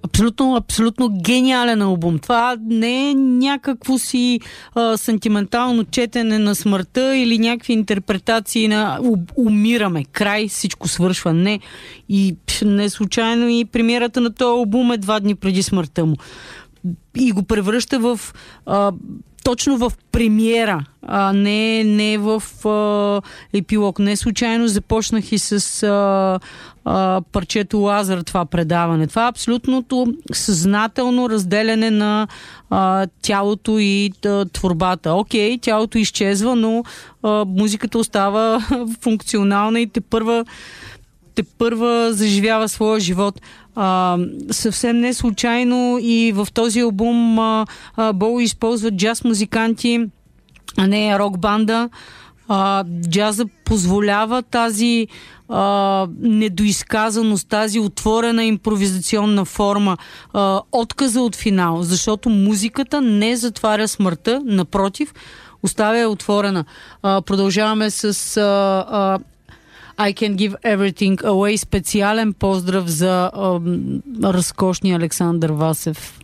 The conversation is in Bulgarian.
Абсолютно, абсолютно гениален албум. Това не е някакво си сантиментално четене на смъртта или някакви интерпретации на умираме, край, всичко свършва. Не. И не случайно и премиерата на този албум е 2 дни преди смъртта му. И го превръща в точно в премиера, а не в епилог. Не случайно започнах и с парчето Лазар това предаване. Това е абсолютното съзнателно разделяне на тялото и творбата. Окей, тялото изчезва, но музиката остава функционална и те първа заживява своя живот. Съвсем не случайно и в този албум Боуи използват джаз музиканти, а не рок банда. Джаза позволява тази недоизказаност, тази отворена импровизационна форма, отказа от финал, защото музиката не затваря смъртта, напротив, оставя я отворена. Продължаваме с I Can Give Everything Away. Специален поздрав за разкошния Александър Васев.